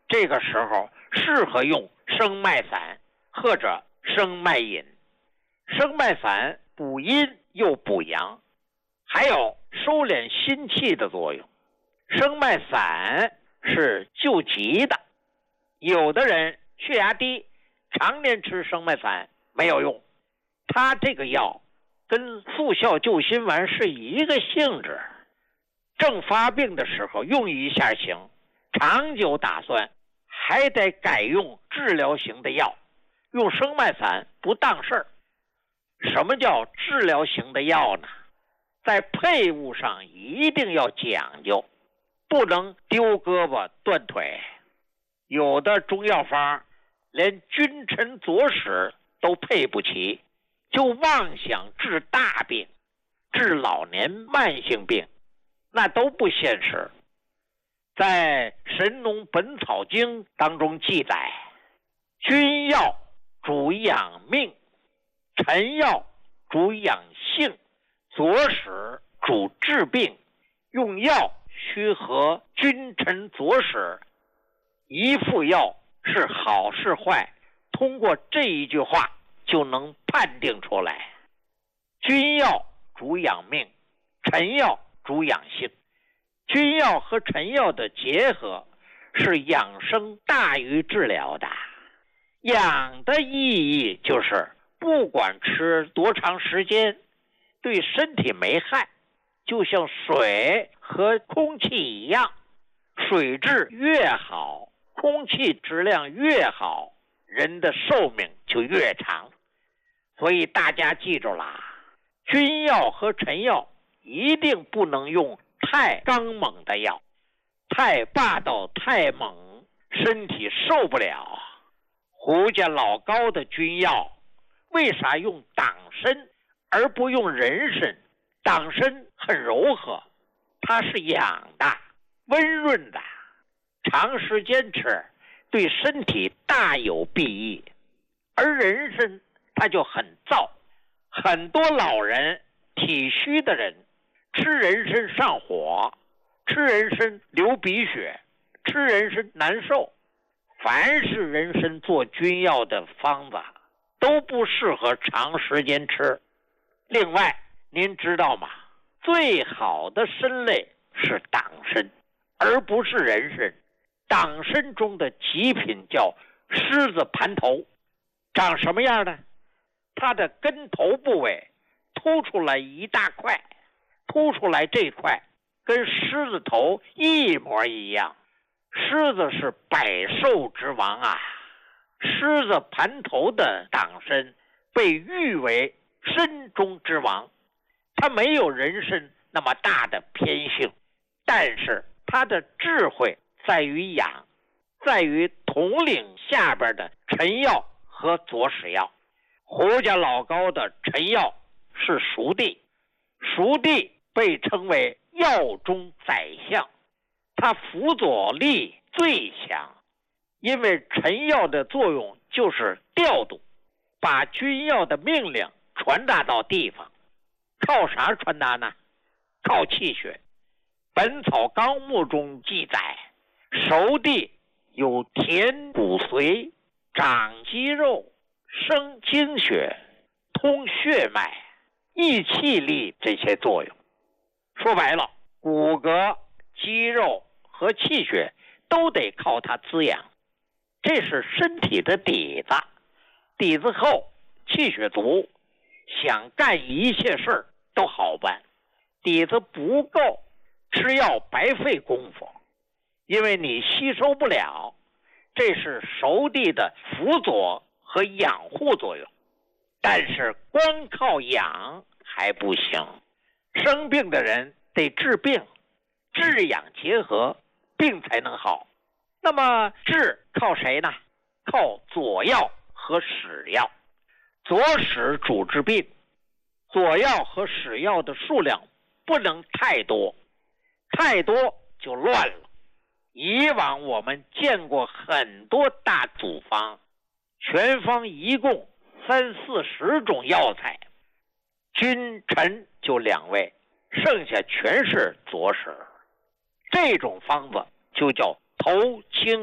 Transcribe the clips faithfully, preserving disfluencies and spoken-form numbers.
这个时候适合用生脉散或者生脉饮。生脉散补阴又补阳，还有收敛心气的作用。生脉散是救急的，有的人血压低，常年吃生脉散没有用，它这个药跟速效救心丸是一个性质，正发病的时候用一下行，长久打算还得改用治疗型的药，用生脉散不当事儿。什么叫治疗型的药呢？在配伍上一定要讲究，不能丢胳膊断腿。有的中药方连君臣佐使都配不齐，就妄想治大病，治老年慢性病，那都不现实。在《神农本草经》当中记载，君药主养命，臣药主养性，佐使主治病。用药须合君臣佐使，一副药是好是坏，通过这一句话就能判定出来。君药主养命，臣药主养性。君药和臣药的结合是养生大于治疗的。养的意义就是不管吃多长时间，对身体没害，就像水和空气一样，水质越好，空气质量越好，人的寿命就越长。所以大家记住啦，君药和臣药一定不能用太刚猛的药，太霸道太猛，身体受不了。胡家老高的君药为啥用党参而不用人参？党参很柔和，它是养的，温润的，长时间吃对身体大有裨益。而人参它就很燥，很多老人体虚的人吃人参上火，吃人参流鼻血，吃人参难受。凡是人参做君药的方子都不适合长时间吃。另外您知道吗？最好的参类是党参，而不是人参。党参中的极品叫狮子盘头，长什么样呢？它的根头部位凸出来一大块，凸出来这块跟狮子头一模一样。狮子是百兽之王啊，狮子盘头的党参被誉为参中之王。它没有人参那么大的偏性，但是它的智慧在于养，在于统领下边的臣药和佐使药。胡家老高的臣药是熟地，熟地被称为药中宰相，它辅佐力最强，因为臣药的作用就是调度，把君药的命令传达到地方。靠啥传达呢？靠气血。本草纲目中记载，熟地有填骨髓、长肌肉、生精血、通血脉、益气力这些作用。说白了，骨骼、肌肉和气血都得靠它滋养，这是身体的底子。底子厚，气血足，想干一切事儿都好办。底子不够，吃药白费功夫，因为你吸收不了。这是熟地的辅佐和养护作用。但是光靠养还不行，生病的人得治病，治养结合，病才能好。那么治靠谁呢？靠佐药和使药。佐使主治病，佐药和使药的数量不能太多，太多就乱了。以往我们见过很多大组方，全方一共三四十种药材，君臣就两位，剩下全是佐使。这种方子就叫头轻脚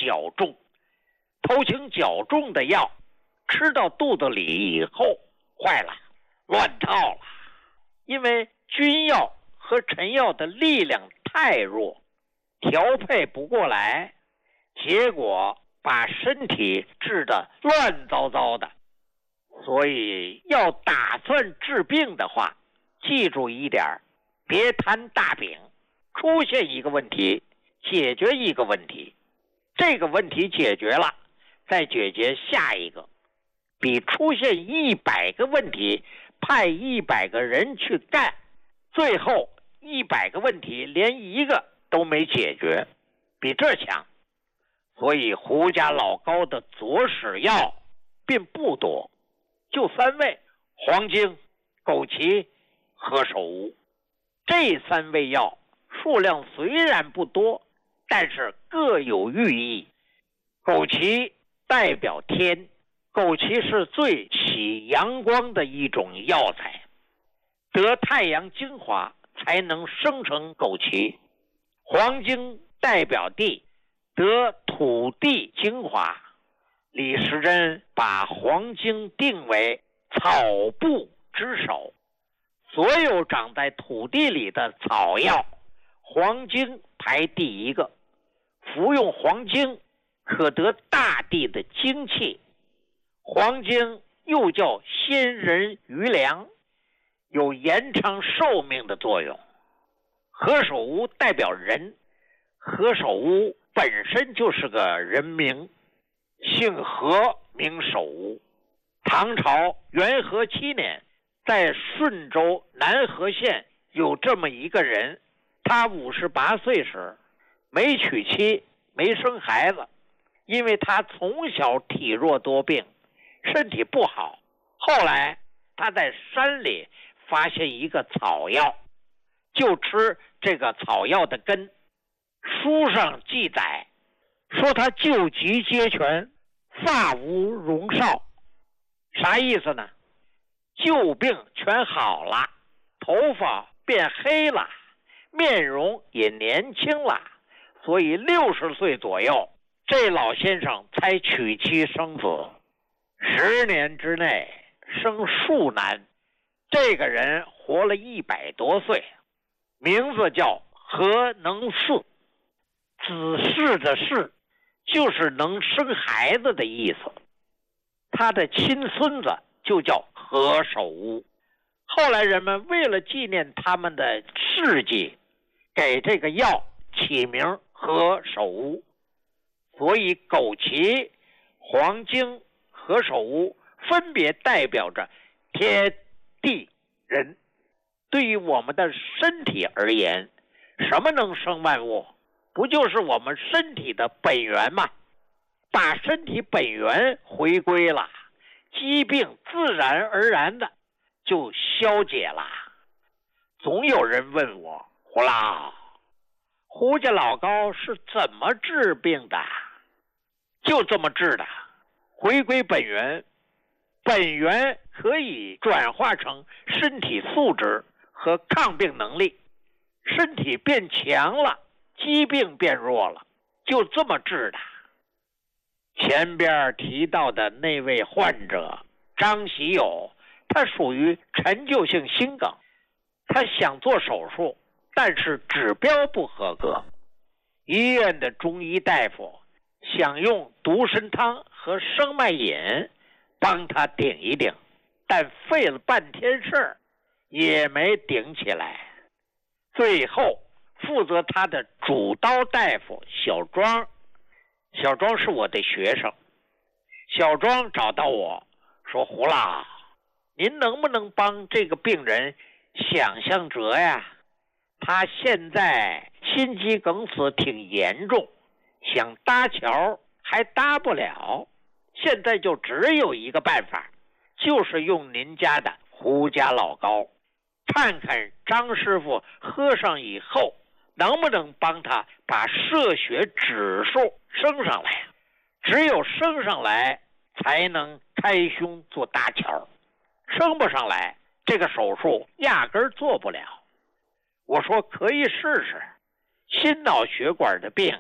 较重，头轻脚重的药吃到肚子里以后坏了，乱套了。因为君药和臣药的力量太弱，调配不过来，结果把身体治得乱糟糟的。所以要打算治病的话，记住一点，别摊大饼，出现一个问题解决一个问题，这个问题解决了再解决下一个，比出现一百个问题派一百个人去干，最后一百个问题连一个都没解决，比这强。所以胡家老高的佐使药并不多，就三味：黄精、枸杞、何首乌。这三味药数量虽然不多，但是各有寓意。枸杞代表天，枸杞是最起阳光的一种药材，得太阳精华才能生成枸杞。黄精代表地，得土地精华。李时珍把黄精定为草部之首，所有长在土地里的草药，黄精排第一个。服用黄精可得大地的精气。黄精又叫仙人余粮，有延长寿命的作用。何首乌代表人，何首乌本身就是个人名，姓何名首乌。唐朝元和七年，在顺州南河县有这么一个人，他五十八岁时没娶妻，没生孩子，因为他从小体弱多病，身体不好。后来他在山里发现一个草药，就吃这个草药的根。书上记载说他救急皆全，发无荣少。啥意思呢？旧病全好了，头发变黑了，面容也年轻了，所以六十岁左右，这老先生才娶妻生子。十年之内生数男，这个人活了一百多岁，名字叫何能嗣。子嗣的嗣就是能生孩子的意思，他的亲孙子就叫何首乌。后来人们为了纪念他们的事迹，给这个药起名何首乌。所以枸杞、黄精、何首乌分别代表着天地人。对于我们的身体而言，什么能生万物？不就是我们身体的本源吗？把身体本源回归了，疾病自然而然的就消解了。总有人问我，胡老，胡家老高是怎么治病的？就这么治的，回归本源。本源可以转化成身体素质和抗病能力，身体变强了，疾病变弱了，就这么治的。前边提到的那位患者张喜友，他属于陈旧性心梗，他想做手术，但是指标不合格。医院的中医大夫想用独参汤和生脉饮帮他顶一顶，但费了半天事儿也没顶起来。最后负责他的主刀大夫小庄，小庄是我的学生，小庄找到我说，胡老，您能不能帮这个病人想象辙呀？他现在心肌梗死挺严重，想搭桥还搭不了，现在就只有一个办法，就是用您家的胡家老高，看看张师傅喝上以后能不能帮他把射血指数升上来。只有升上来才能开胸做搭桥，升不上来这个手术压根儿做不了。我说可以试试，心脑血管的病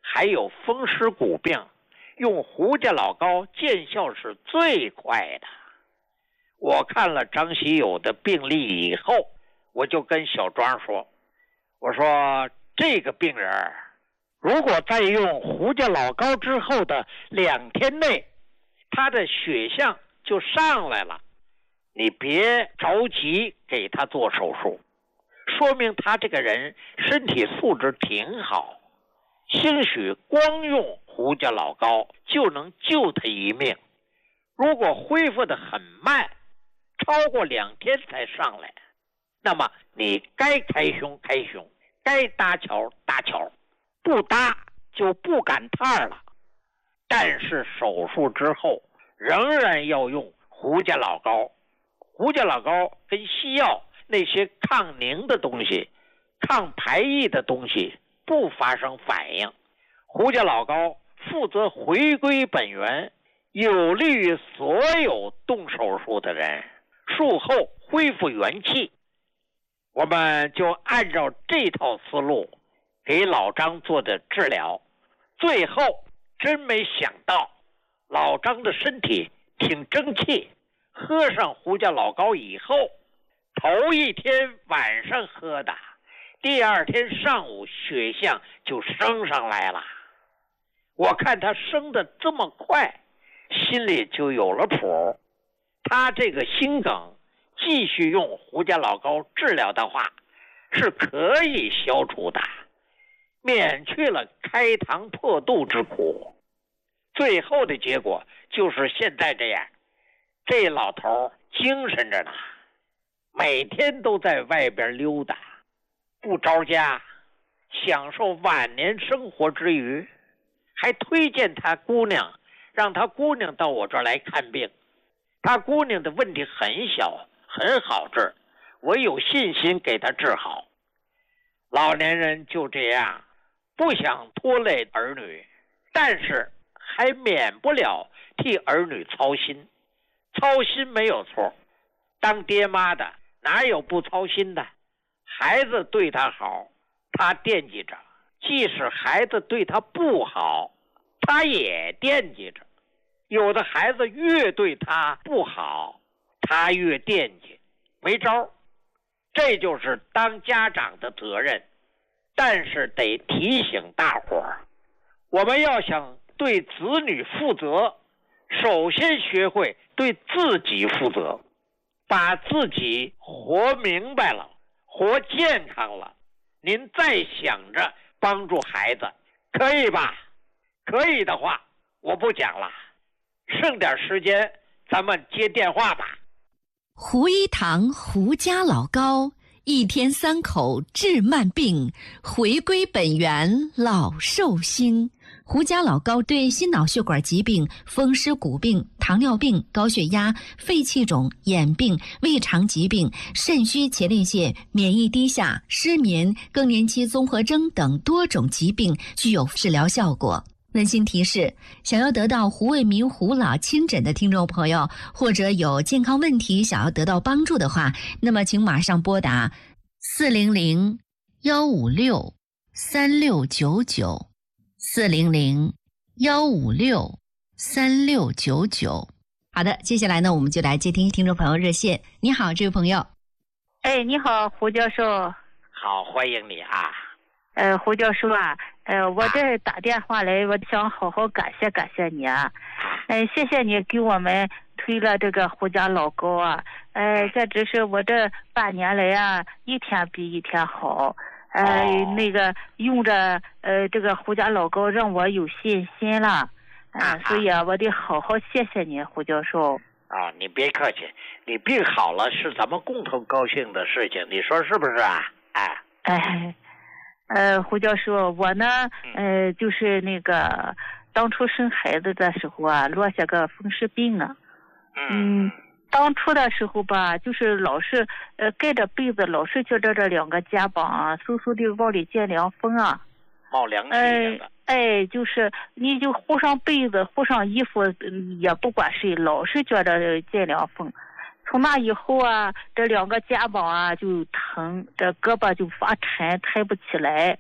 还有风湿骨病，用胡家老膏见效是最快的。我看了张喜友的病例以后，我就跟小庄说，我说这个病人如果在用胡家老膏之后的两天内，他的血象就上来了，你别着急给他做手术，说明他这个人身体素质挺好，兴许光用胡家老膏就能救他一命。如果恢复得很慢，超过两天才上来，那么你该开胸开胸，该搭桥搭桥，不搭就不赶趟了。但是手术之后仍然要用胡家老膏，胡家老膏跟西药那些抗凝的东西、抗排异的东西不发生反应，胡家老膏负责回归本源，有利于所有动手术的人术后恢复元气。我们就按照这套思路给老张做的治疗，最后真没想到老张的身体挺争气，喝上胡家老膏以后，头一天晚上喝的，第二天上午血象就升上来了。我看他升得这么快，心里就有了谱。他这个心梗继续用胡家老膏治疗的话，是可以消除的，免去了开膛破肚之苦。最后的结果就是现在这样，这老头精神着呢，每天都在外边溜达，不着家，享受晚年生活之余，还推荐他姑娘，让他姑娘到我这儿来看病。他姑娘的问题很小，很好治，我有信心给他治好。老年人就这样，不想拖累儿女，但是还免不了替儿女操心。操心没有错，当爹妈的哪有不操心的？孩子对他好，他惦记着，即使孩子对他不好，他也惦记着。有的孩子越对他不好，他越惦记，没招。这就是当家长的责任。但是得提醒大伙儿，我们要想对子女负责，首先学会对自己负责，把自己活明白了，活健康了，您再想着帮助孩子，可以吧？可以的话，我不讲了，剩点时间咱们接电话吧。 胡一堂胡家老膏，一天三口治慢病，回归本源老寿星。胡家老膏对心脑血管疾病、风湿骨病、糖尿病、高血压、肺气肿、眼病、胃肠疾病、肾虚前列腺、免疫低下、失眠、更年期综合征等多种疾病具有治疗效果。温馨提示：想要得到胡卫民胡老亲诊的听众朋友，或者有健康问题想要得到帮助的话，那么请马上拨打四零零幺五六三六九九四零零幺五六三六九九。好的，接下来呢，我们就来接听听众朋友热线。你好，这位朋友。 哎，你好，胡教授。 好，欢迎你啊。 呃，胡教授啊，呃，我这打电话来，我想好好感谢感谢你啊，呃，谢谢你给我们推了这个胡家老膏啊，呃，这只是我这半年来啊，一天比一天好，呃，哦、那个用着呃这个胡家老膏让我有信心了，啊、呃，所以啊，我得好好谢谢你，胡教授。 啊、哦，你别客气，你病好了是咱们共同高兴的事情，你说是不是啊？哎， 哎。呃，胡教授，我呢，呃，就是那个当初生孩子的时候啊，落下个风湿病了。嗯，当初的时候吧，就是老是呃盖着被子，老是觉得这两个肩膀啊，嗖嗖的往里见凉风啊， 冒凉气的。哎，就是你就糊上被子，糊上衣服，嗯、也不管谁，老是觉得见凉风。从那以后啊，这两个肩膀啊就疼，这胳膊就发沉，抬不起来。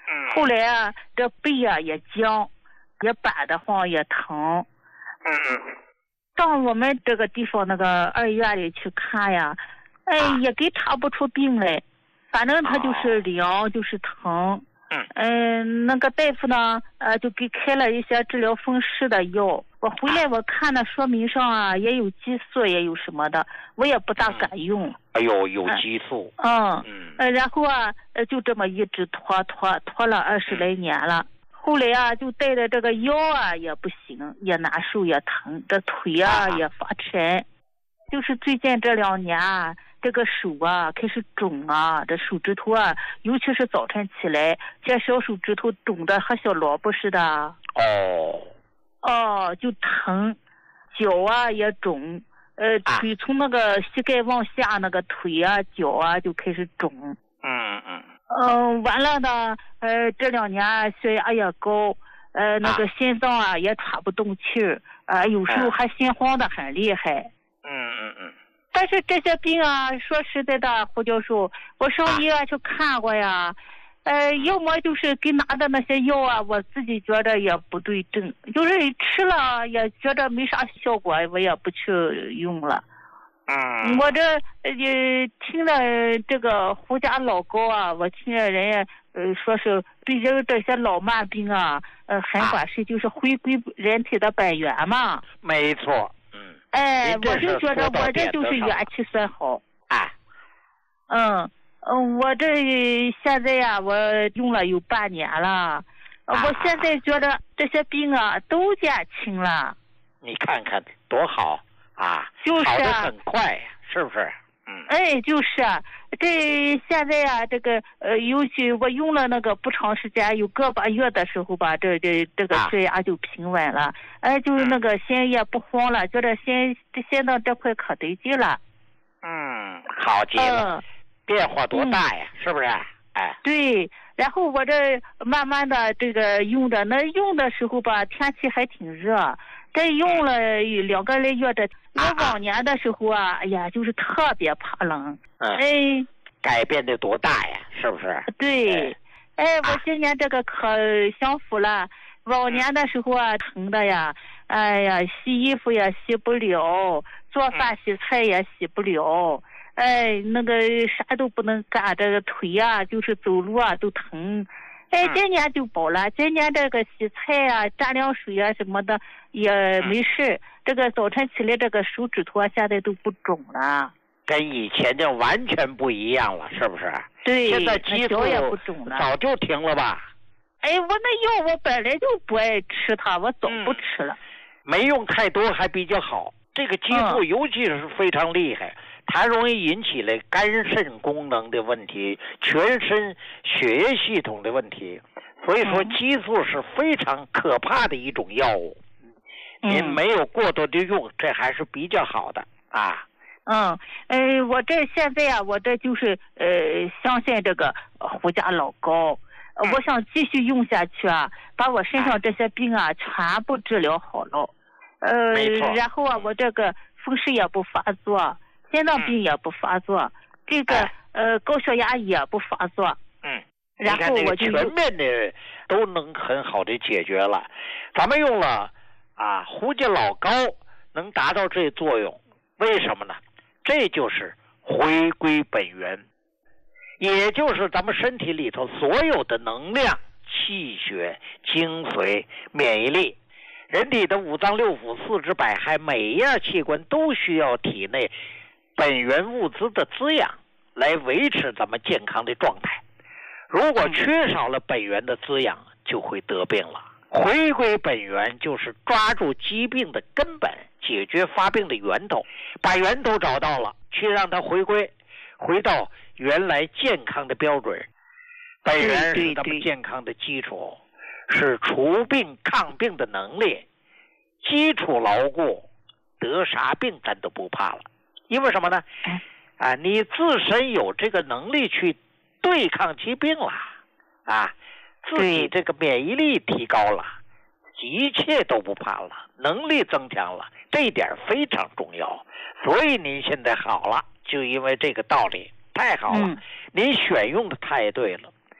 嗯。 后来啊，这背啊也僵，也板得慌，也疼。 嗯嗯。 到我们这个地方那个二院里去看呀，哎， 啊、 也给查不出病来，反正他就是凉，哦、就是疼。 嗯嗯，那个大夫呢，呃，就给开了一些治疗风湿的药。我回来我看那说明上啊，也有激素，也有什么的，我也不大敢用。 嗯、哎呦，有激素。 嗯嗯。呃，然后啊，呃，就这么一直拖拖拖了二十来年了。嗯、后来啊，就带着这个腰啊也不行，也难受，也疼，这腿啊、啊也发沉。就是最近这两年啊。这个手啊开始肿啊，这手指头啊，尤其是早晨起来，这小手指头肿的和小萝卜似的。 哦。 哦，就疼，脚啊也肿，呃，腿从那个膝盖往下那个腿啊、脚啊就开始肿。 嗯嗯。 嗯、呃，完了呢，呃，这两年血压也高，呃，那个心脏啊也喘不动气儿，啊、呃，有时候还心慌的很厉害。 嗯嗯嗯。 但是这些病啊，说实在的，胡教授，我上医院去看过呀，呃，要么就是给拿的那些药啊，我自己觉得也不对症，就是吃了也觉得没啥效果，我也不去用了。 嗯， 我这呃听了这个胡家老高啊，我听着人家呃说是对这这些老慢病啊，呃很管事，就是回归人体的本源嘛。 没错。 哎，我就觉得我这就是元气算好。 哎， 嗯嗯，我这现在呀、啊，我用了有半年了，啊、我现在觉得这些病啊都减轻了。 你看看多好啊！ 就是好的很快呀，是不是？ 嗯。哎，就是啊，这现在呀、啊，这个呃，尤其我用了那个不长时间，有个把月的时候吧，这这这个血压就平稳了，哎、啊，就是那个心也不慌了，觉得心这心脏这块可得劲了。 嗯，好极了，嗯、变化多大呀，嗯、是不是？哎， 对。然后我这慢慢的这个用着，那用的时候吧，天气还挺热，这用了两个来月的。我往年的时候啊，哎呀，就是特别怕冷。 嗯。 哎。 改变的多大呀？是不是？ 对。哎, 哎，我今年这个可享福了。往年的时候啊，疼的呀，哎呀，洗衣服也洗不了，做饭洗菜也洗不了。哎，那个啥都不能干，这个腿啊，就是走路啊都疼。哎，今年就饱了，今年这个洗菜啊、蘸凉水啊什么的也没事。这个早晨起来，这个手指头啊，现在都不肿了， 跟以前就完全不一样了，是不是？ 对， 现在激素也不肿了， 早就停了吧？ 哎，我那药我本来就不爱吃它，我早不吃了。 嗯、没用太多还比较好。这个激素尤其是非常厉害。嗯，它容易引起了肝肾功能的问题，全身血液系统的问题，所以说激素是非常可怕的一种药物。嗯、您没有过多的用，这还是比较好的啊。 嗯，呃，我这现在啊，我这就是呃，相信这个胡家老高，呃、我想继续用下去啊，把我身上这些病啊全部治疗好了。呃，然后啊，我这个风湿也不发作。心脏病也不发作，嗯、这个、哎、呃高血压也不发作， 嗯， 然后我就全面的都能很好的解决了。咱们用了啊胡家老高能达到这作用，为什么呢？这就是回归本源，也就是咱们身体里头所有的能量、气血、精髓、免疫力，人体的五脏六腑、四肢百骸，每一样器官都需要体内本源物资的滋养来维持咱们健康的状态。如果缺少了本源的滋养，就会得病了。回归本源就是抓住疾病的根本，解决发病的源头，把源头找到了，去让它回归，回到原来健康的标准。本源是咱们健康的基础，是除病抗病的能力。基础牢固，得啥病咱都不怕了。因为什么呢？啊，你自身有这个能力去对抗疾病了，啊，自己这个免疫力提高了，一切都不怕了，能力增强了，这一点非常重要。所以您现在好了，就因为这个道理，太好了，嗯、您选用的太对了。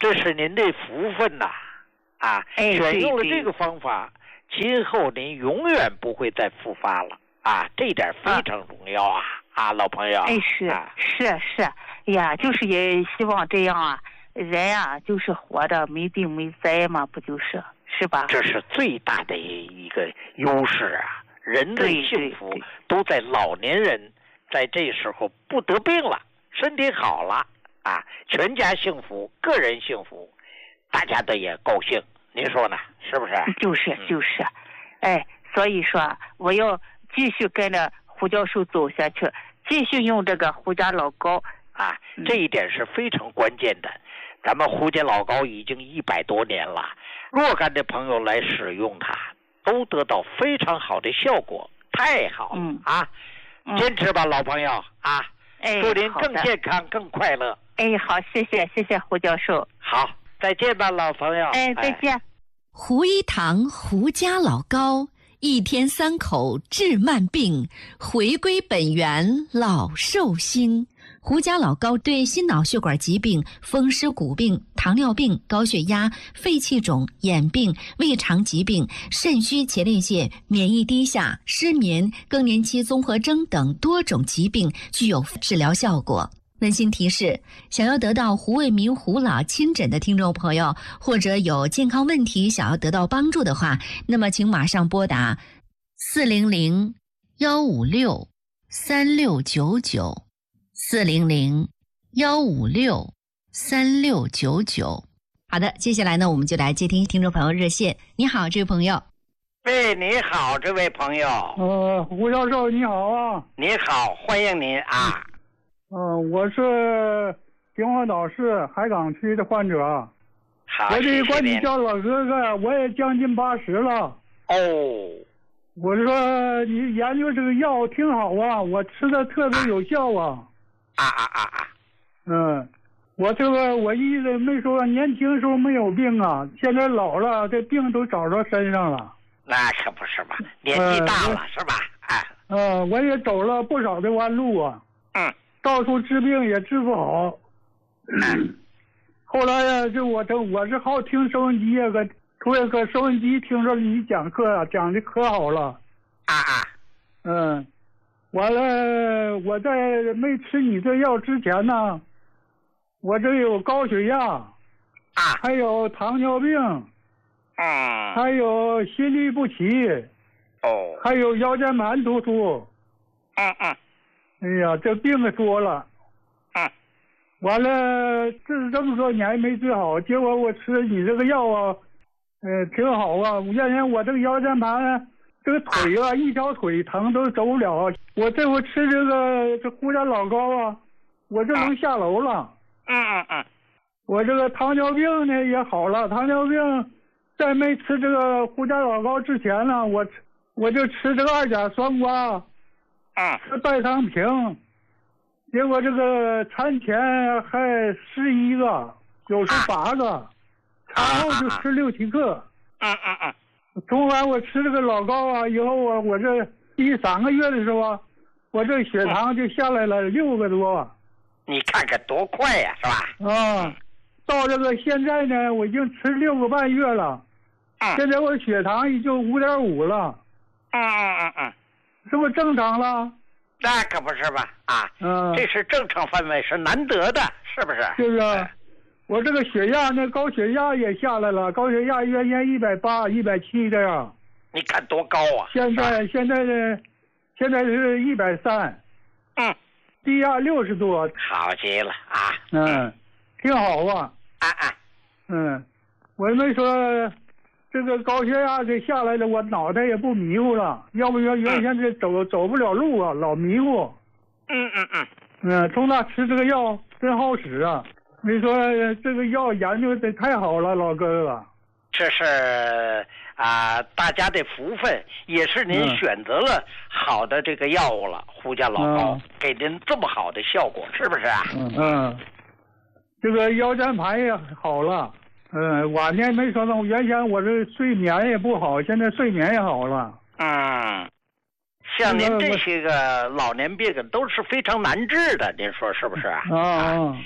这是您的福分呐、啊！啊， 哎选用了对对这个方法，今后您永远不会再复发了啊！这一点非常重要啊！啊，老朋友。 哎，是、 啊、 是是，哎呀，就是也希望这样啊，人啊，就是活着没病没灾嘛，不就是，是吧？ 这是最大的一个优势啊！人的幸福都在老年人在这时候不得病了，身体好了啊，全家幸福，个人幸福，大家的也高兴，您说呢？是不是？ 就是就是，嗯、哎，所以说我要继续跟着胡教授走下去，继续用这个胡家老膏啊，这一点是非常关键的。咱们胡家老膏已经一百多年了，若干的朋友来使用它，都得到非常好的效果，太好了、 嗯、 啊！坚持吧，老朋友啊！ 哎， 祝您更健康、更快乐。 哎，好，谢谢，谢谢胡教授。 好，再见吧，老朋友。 哎，再见。 胡一堂胡家老膏，一天三口治慢病，回归本源老寿星。胡家老膏对心脑血管疾病、风湿骨病、糖尿病、高血压、肺气肿、眼病、胃肠疾病、肾虚前列腺、免疫低下、失眠、更年期综合征等多种疾病具有治疗效果。温馨提示：想要得到胡卫民胡老亲诊的听众朋友，或者有健康问题想要得到帮助的话，那么请马上拨打四零零幺五六三六九九。四零零幺五六三六九九。好的，接下来呢，我们就来接听听众朋友热线。你好，这位朋友。 喂，你好，这位朋友。 呃，胡教授你好啊。 你好，欢迎您啊。 嗯、呃，我是平华岛市海港区的患者。 好， 我这管你叫老哥哥，我也将近八十了。 哦。 我说你研究这个药挺好啊，我吃的特别有效啊。 啊啊啊啊！ 嗯，我这个我一直没说年轻时候没有病啊，现在老了，这病都找着身上了。 那可不是吧？年纪大了、呃、是吧？哎。 呃，我也走了不少的弯路啊。 嗯。 到处治病也治不好。嗯。后来呀，就我这我是好听收音机啊，个突然个收音机听说你讲课啊，讲的可好了。 啊啊。 嗯。完了，我在没吃你这药之前呢，我这有高血压，啊，还有糖尿病， 嗯， 还有心律不齐， 哦， 还有腰间盘突出， 嗯嗯， 哎呀，这病可多了， 嗯， 完了，治这么多年没治好，结果我吃你这个药啊，呃，挺好啊，原先我这个腰间盘。这个腿啊，一条腿疼都走不了啊！我这回吃这个这胡家老膏啊，我这能下楼了。 嗯嗯嗯。 我这个糖尿病呢也好了，糖尿病在没吃这个胡家老膏之前呢，我我就吃这个二甲双胍， 嗯， 吃代糖平，结果这个产前还十一个，有时八个，产后就吃六七个。 嗯嗯嗯。 从完我吃这个老膏啊，以后啊，我这第三个月的时候啊，我这血糖就下来了六个多。 你看看多快呀、啊，是吧？啊，到这个现在呢，我已经吃六个半月了。 嗯。 现在我血糖已经五点五了。 嗯嗯嗯嗯。 是不是正常了？ 那可不是吧？啊。 嗯。 这是正常范围，是难得的，是不是？ 就是。嗯我这个血压呢，高血压也下来了，高血压原先一百八、一百七这样。 你看多高啊！ 现在现在呢，现在是一百三。 嗯。 低压六十多。 好极了啊！ 嗯，挺好啊。 啊啊。 嗯，我没说这个高血压这下来了，我脑袋也不迷糊了，要不原原先这走、嗯、走不了路啊，老迷糊。 嗯嗯嗯。 嗯，从那吃这个药真好使啊。你说这个药研究的太好了，老哥哥。 这是啊、呃，大家的福分，也是您选择了好的这个药物了，嗯、胡家老膏、嗯、给您这么好的效果，是不是啊？ 嗯嗯。这个腰间盘也好了，嗯，晚年没说到，原先我这睡眠也不好，现在睡眠也好了。 嗯。像您这些个老年病都是非常难治的，您说是不是啊？ 啊。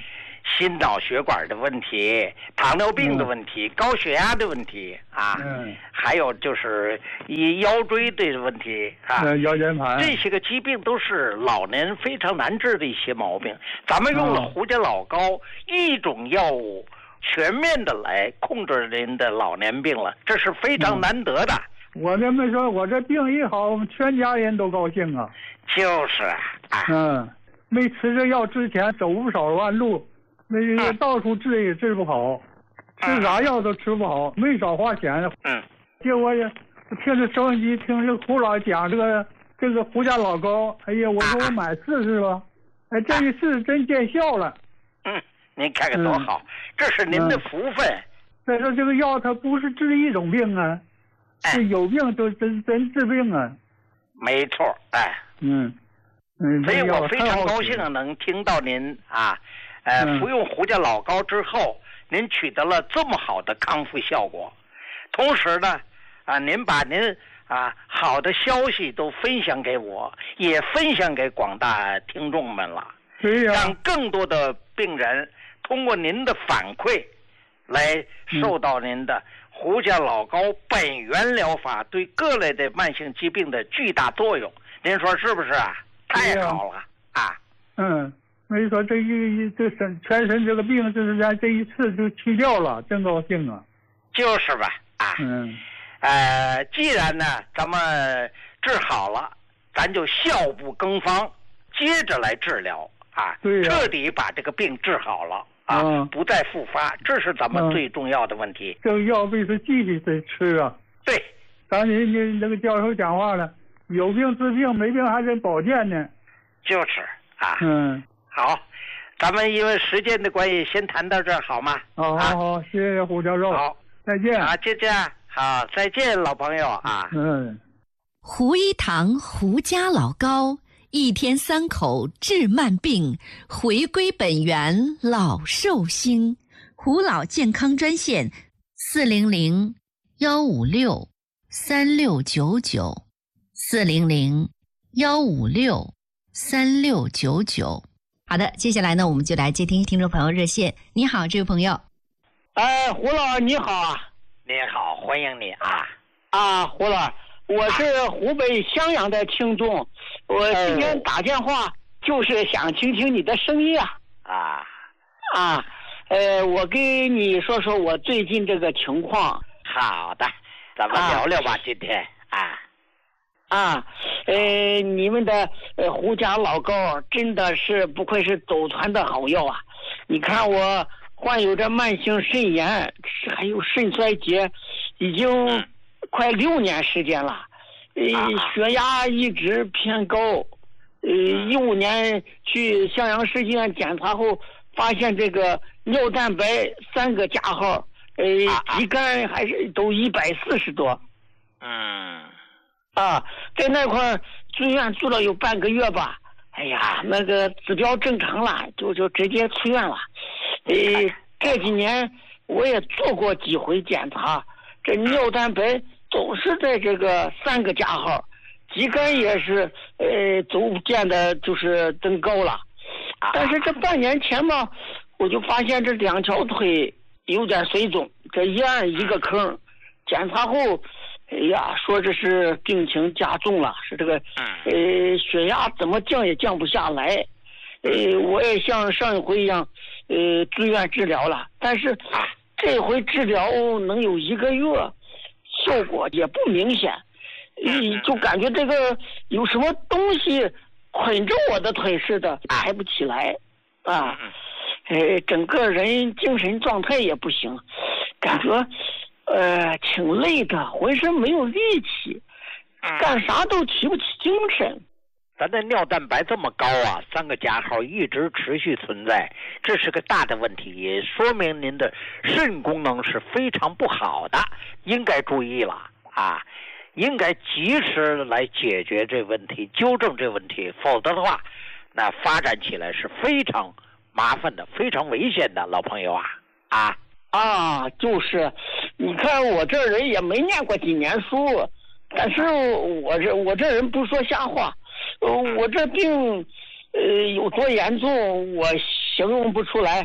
心脑血管的问题、糖尿病的问题、嗯、高血压的问题啊，嗯，还有就是以腰椎的问题啊， 嗯、腰间盘这些个疾病都是老年非常难治的一些毛病。咱们用了胡家老高、嗯、一种药物，全面的来控制您的老年病了，这是非常难得的。 嗯、我这么说，我这病一好，我们全家人都高兴啊。 就是啊， 嗯，没吃这药之前走不少弯路。那个到处治也治不好，嗯、吃啥药都吃不好，没少花钱。 嗯， 结果也听着收音机，听这胡老讲这个这个胡家老高，哎呀，我说我买试试吧，哎，这一试真见效了。 嗯，您看看多好，嗯、这是您的福分。 再、嗯、说这个药它不是治一种病啊，是有病都真真治病啊。 没错，哎， 嗯嗯， 所以我非常高兴能听到您啊。呃，服用胡家老高之后，您取得了这么好的康复效果，同时呢，啊，您把您啊好的消息都分享给我，也分享给广大听众们了， 对呀， 让更多的病人通过您的反馈，来受到您的胡家老高本源疗法对各类的慢性疾病的巨大作用，您说是不是啊？太好了啊！ 嗯。没说这一这身全身这个病，就是咱这一次就去掉了，真高兴啊！ 就是吧，啊， 嗯， 呃，既然呢咱们治好了，咱就效不更方，接着来治疗啊， 对呀、啊， 彻底把这个病治好了啊，嗯、不再复发，这是咱们最重要的问题。 嗯、这个药必须继续得吃啊！ 对， 咱人家那个教授讲话了，有病治病，没病还得保健呢。 就是啊， 嗯。 好，咱们因为时间的关系，先谈到这儿好吗？ 好好好，谢谢胡教授。 好， 再见。 啊，就这样。好，再见，老朋友啊。 嗯。 胡一堂胡家老高，一天三口治慢病，回归本源老寿星。胡老健康专线：四零零幺五六三六九九，四零零幺五六三六九九。好的，接下来呢，我们就来接听听众朋友热线。你好，这位朋友。 哎，胡老你好啊。 你好，欢迎你啊。 啊，胡老，我是湖北襄阳的听众，我今天打电话就是想听听你的声音啊。 啊。 啊，呃，我跟你说说我最近这个情况。 好的，咱们聊聊吧，啊、今天啊。 啊，呃，你们的呃胡家老高真的是不愧是走传的好药啊！你看我患有着慢性肾炎，还有肾衰竭，已经快六年时间了。呃，血压一直偏高。呃，一五年去襄阳市医院检查后，发现这个尿蛋白三个加号，呃，肌酐还是都一百四十多。 嗯。 啊，在那块住院住了有半个月吧，哎呀，那个指标正常了，就就直接出院了。呃，这几年我也做过几回检查，这尿蛋白总是在这个三个加号，肌酐也是呃逐渐的就是增高了。但是这半年前嘛，我就发现这两条腿有点水肿，这一按一个坑，检查后。哎呀，说这是病情加重了，是这个，呃，血压怎么降也降不下来，呃，我也像上一回一样，呃，住院治疗了，但是这回治疗能有一个月，效果也不明显，呃，就感觉这个有什么东西捆着我的腿似的，抬不起来，啊，呃，整个人精神状态也不行，感觉。呃，挺累的，浑身没有力气，干啥都提不起精神。 咱的尿蛋白这么高啊，三个加号一直持续存在，这是个大的问题，也说明您的肾功能是非常不好的，应该注意了啊，应该及时来解决这问题，纠正这问题，否则的话，那发展起来是非常麻烦的，非常危险的，老朋友啊啊。 啊，就是，你看我这人也没念过几年书，但是我这我这人不说瞎话，呃，我这病，呃，有多严重我形容不出来，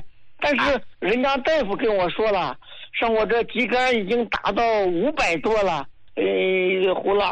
但是人家大夫跟我说了，像我这肌酐已经达到五百多了。呃，胡老